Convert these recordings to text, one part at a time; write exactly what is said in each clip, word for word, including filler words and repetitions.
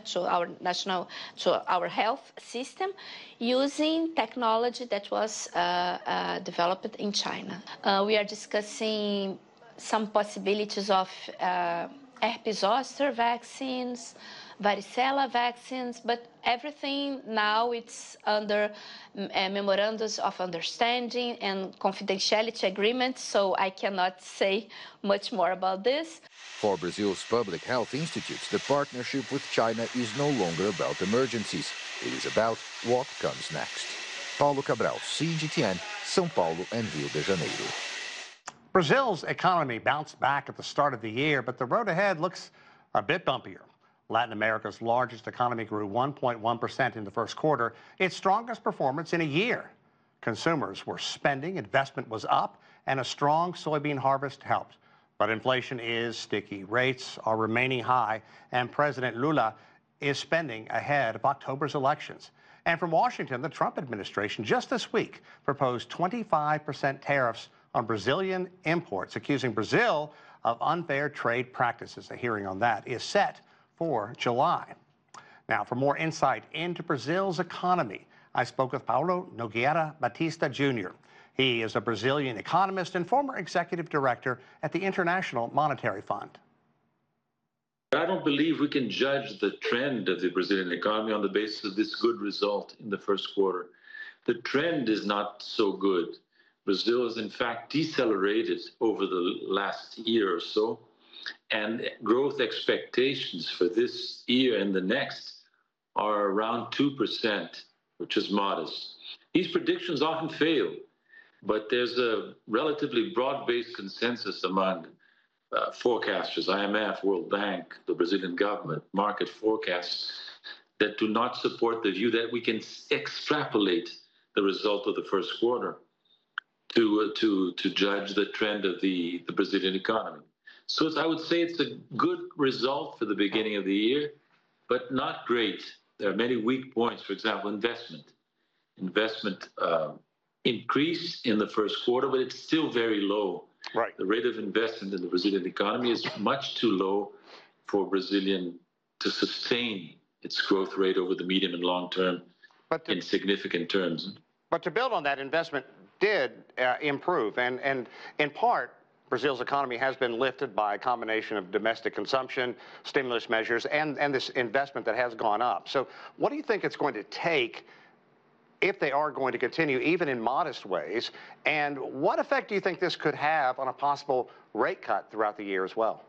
to our national, to our health system, using technology that was uh, uh, developed in China. Uh, we are discussing some possibilities of uh, herpes zoster vaccines, varicella vaccines, but everything now it's under uh, memorandums of understanding and confidentiality agreements, so I cannot say much more about this. For Brazil's Public Health Institute, the partnership with China is no longer about emergencies. It is about what comes next. Paulo Cabral, C G T N, São Paulo and Rio de Janeiro. Brazil's economy bounced back at the start of the year, but the road ahead looks a bit bumpier. Latin America's largest economy grew one point one percent in the first quarter, its strongest performance in a year. Consumers were spending, investment was up, and a strong soybean harvest helped. But inflation is sticky, rates are remaining high, and President Lula is spending ahead of October's elections. And from Washington, the Trump administration just this week proposed twenty-five percent tariffs on Brazilian imports, accusing Brazil of unfair trade practices. A hearing on that is set for July. Now, for more insight into Brazil's economy, I spoke with Paulo Nogueira Batista Junior He is a Brazilian economist and former executive director at the International Monetary Fund. I don't believe we can judge the trend of the Brazilian economy on the basis of this good result in the first quarter. The trend is not so good. Brazil has in fact decelerated over the last year or so, and growth expectations for this year and the next are around two percent, which is modest. These predictions often fail, but there's a relatively broad-based consensus among uh, forecasters, I M F, World Bank, the Brazilian government, market forecasts, that do not support the view that we can extrapolate the result of the first quarter to, uh, to, to judge the trend of the, the Brazilian economy. So it's, I would say it's a good result for the beginning of the year, but not great. There are many weak points. For example, investment. Investment uh, increased in the first quarter, but it's still very low. Right. The rate of investment in the Brazilian economy is much too low for Brazilian to sustain its growth rate over the medium and long term but to, in significant terms. But to build on that, investment did uh, improve, and, and in part, Brazil's economy has been lifted by a combination of domestic consumption, stimulus measures, and, and this investment that has gone up. So what do you think it's going to take if they are going to continue, even in modest ways? And what effect do you think this could have on a possible rate cut throughout the year as well?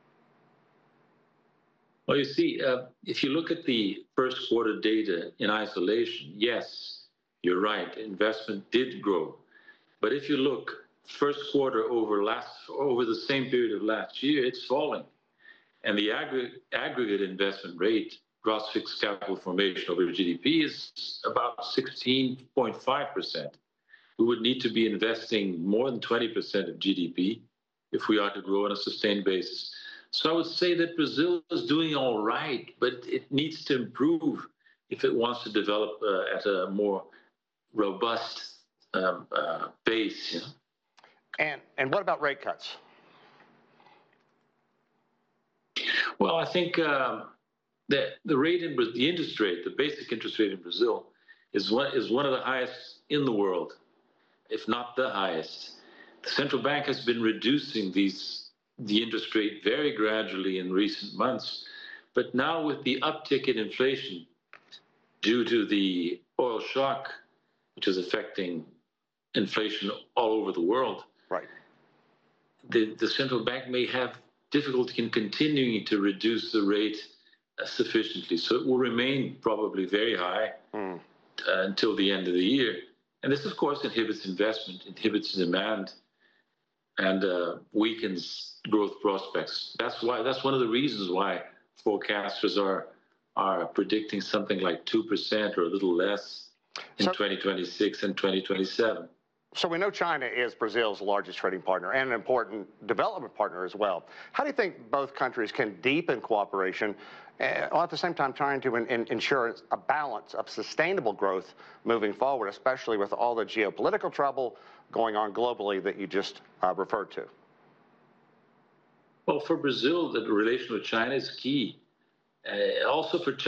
Well, you see, uh, if you look at the first quarter data in isolation, yes, you're right, investment did grow. But if you look first quarter over last over the same period of last year, it's falling. And the aggregate, aggregate investment rate, gross fixed capital formation over G D P, is about sixteen point five percent. We would need to be investing more than twenty percent of G D P if we are to grow on a sustained basis. So I would say that Brazil is doing all right, but it needs to improve if it wants to develop uh, at a more robust um, uh, base. You know? And, and what about rate cuts? Well, I think um, that the rate in the interest rate, the basic interest rate in Brazil, is one, is one of the highest in the world, if not the highest. The central bank has been reducing these, the interest rate very gradually in recent months, but now with the uptick in inflation due to the oil shock, which is affecting inflation all over the world, right? The, the central bank may have difficulty in continuing to reduce the rate uh, sufficiently. So it will remain probably very high mm. uh, until the end of the year. And this, of course, inhibits investment, inhibits demand, and uh, weakens growth prospects. That's why. That's one of the reasons why forecasters are are predicting something like two percent or a little less in so, twenty twenty-six and twenty twenty-seven. So we know China is Brazil's largest trading partner and an important development partner as well. How do you think both countries can deepen cooperation uh, while at the same time trying to in, in, ensure a balance of sustainable growth moving forward, especially with all the geopolitical trouble going on globally that you just uh, referred to? Well, for Brazil, the relation with China is key. Uh, also for China,